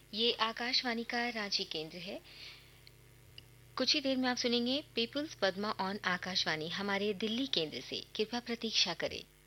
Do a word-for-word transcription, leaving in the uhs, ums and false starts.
ये आकाशवाणी का रांची केंद्र है। कुछ ही देर में आप सुनेंगे पीपुल्स पद्मा ऑन आकाशवाणी हमारे दिल्ली केंद्र से। कृपया प्रतीक्षा करें।